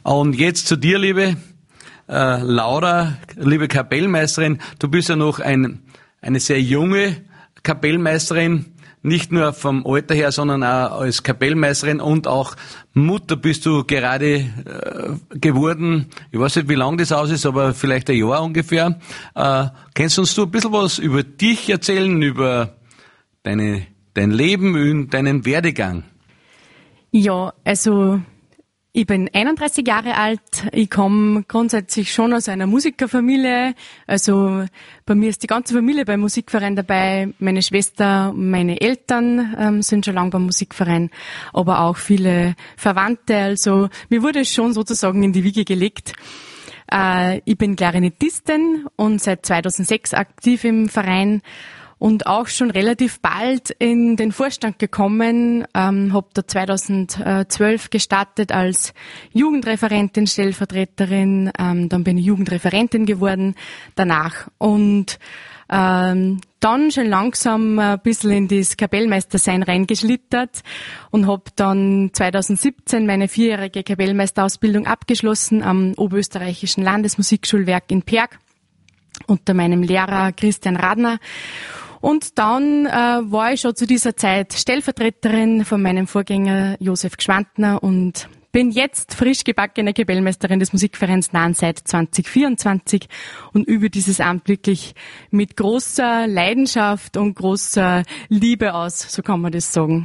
Und jetzt zu dir, liebe Laura, liebe Kapellmeisterin. Du bist ja noch eine sehr junge Kapellmeisterin, nicht nur vom Alter her, sondern auch als Kapellmeisterin und auch Mutter bist du gerade geworden. Ich weiß nicht, wie lange das aus ist, aber vielleicht ein Jahr ungefähr. Kannst du uns ein bisschen was über dich erzählen, über dein Leben und deinen Werdegang? Ja, also ich bin 31 Jahre alt. Ich komme grundsätzlich schon aus einer Musikerfamilie. Also bei mir ist die ganze Familie beim Musikverein dabei. Meine Schwester, meine Eltern sind schon lange beim Musikverein, aber auch viele Verwandte. Also mir wurde es schon sozusagen in die Wiege gelegt. Ich bin Klarinettistin und seit 2006 aktiv im Verein. Und auch schon relativ bald in den Vorstand gekommen, habe da 2012 gestartet als Jugendreferentin, Stellvertreterin, dann bin ich Jugendreferentin geworden danach und dann schon langsam ein bisschen in das Kapellmeistersein reingeschlittert und habe dann 2017 meine 4-jährige Kapellmeisterausbildung abgeschlossen am Oberösterreichischen Landesmusikschulwerk in Perg unter meinem Lehrer Christian Radner. Und dann war ich schon zu dieser Zeit Stellvertreterin von meinem Vorgänger Josef Gschwandtner und bin jetzt frisch gebackene Kapellmeisterin des Musikvereins Nahen seit 2024 und übe dieses Amt wirklich mit großer Leidenschaft und großer Liebe aus, so kann man das sagen.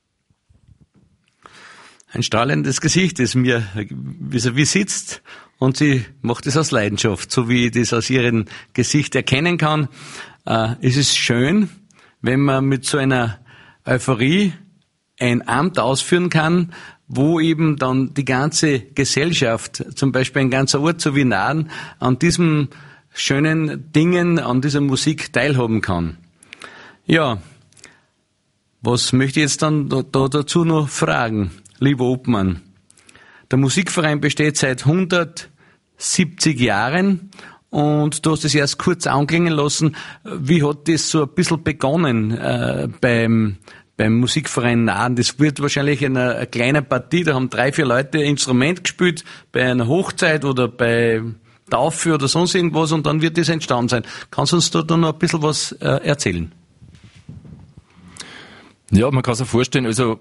Ein strahlendes Gesicht, das mir vis-à-vis sitzt und sie macht es aus Leidenschaft, so wie ich das aus ihrem Gesicht erkennen kann. Es ist schön, wenn man mit so einer Euphorie ein Amt ausführen kann, wo eben dann die ganze Gesellschaft, zum Beispiel ein ganzer Ort so wie Nahen, an diesen schönen Dingen, an dieser Musik teilhaben kann. Ja, was möchte ich jetzt dann dazu noch fragen, lieber Obmann? Der Musikverein besteht seit 170 Jahren. Und du hast es erst kurz anklingen lassen. Wie hat das so ein bisschen begonnen beim Musikverein Nahen? Das wird wahrscheinlich in einer kleinen Partie, da haben 3-4 Leute ein Instrument gespielt, bei einer Hochzeit oder bei Taufe oder sonst irgendwas und dann wird das entstanden sein. Kannst du uns da noch ein bisschen was erzählen? Ja, man kann sich vorstellen, also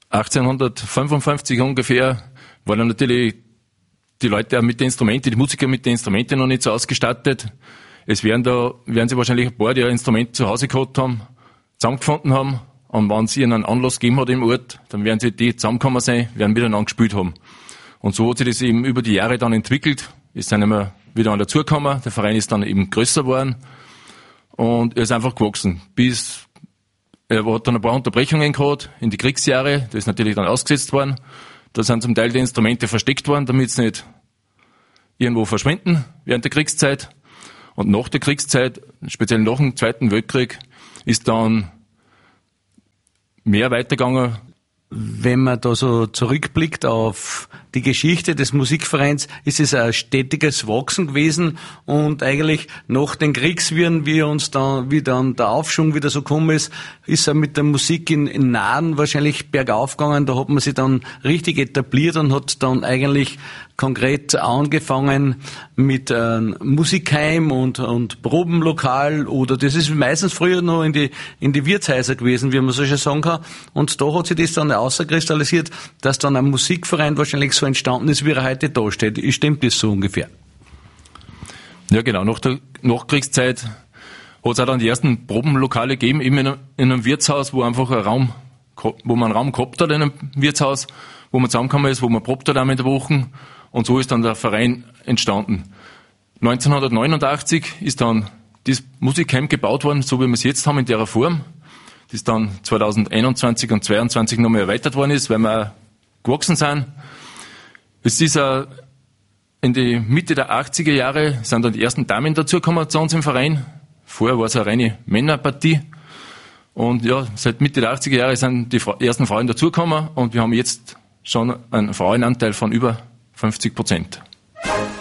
1855 ungefähr waren dann natürlich die Leute auch mit den Instrumenten, die Musiker mit den Instrumenten noch nicht so ausgestattet. Werden sie wahrscheinlich ein paar, die ein Instrument zu Hause gehabt haben, zusammengefunden haben. Und wenn sie einen Anlass gegeben hat im Ort, dann werden sie die zusammengekommen sein, werden miteinander gespielt haben. Und so hat sich das eben über die Jahre dann entwickelt. Es sind immer wieder an dazugekommen. Der Verein ist dann eben größer geworden. Und er ist einfach gewachsen. Er hat dann ein paar Unterbrechungen gehabt in die Kriegsjahre. Das ist natürlich dann ausgesetzt worden. Da sind zum Teil die Instrumente versteckt worden, damit sie nicht irgendwo verschwinden während der Kriegszeit. Und nach der Kriegszeit, speziell nach dem Zweiten Weltkrieg, ist dann mehr weitergegangen. Wenn man da so zurückblickt auf die Geschichte des Musikvereins, ist es ein stetiges Wachsen gewesen und eigentlich nach den Kriegswirren, wie dann der Aufschwung wieder so gekommen ist er mit der Musik in Nahen wahrscheinlich bergauf gegangen. Da hat man sich dann richtig etabliert und hat dann eigentlich konkret angefangen mit Musikheim und Probenlokal oder das ist meistens früher noch in die Wirtshäuser gewesen, wie man so schön sagen kann. Und da hat sich das dann außerkristallisiert, dass dann ein Musikverein wahrscheinlich so entstanden ist, wie er heute da steht. Stimmt das so ungefähr? Ja, genau. Nach der Nachkriegszeit hat es auch dann die ersten Probenlokale gegeben, eben in einem Wirtshaus, wo man einen Raum gehabt hat in einem Wirtshaus, wo man zusammengekommen ist, wo man probt hat einmal in der Woche. Und so ist dann der Verein entstanden. 1989 ist dann das Musikheim gebaut worden, so wie wir es jetzt haben, in der Form. Das dann 2021 und 2022 nochmal erweitert worden ist, weil wir auch gewachsen sind. Es ist in die Mitte der 80er Jahre sind dann die ersten Damen dazugekommen zu uns im Verein. Vorher war es eine reine Männerpartie. Und ja, seit Mitte der 80er Jahre sind die ersten Frauen dazugekommen und wir haben jetzt schon einen Frauenanteil von über 50%.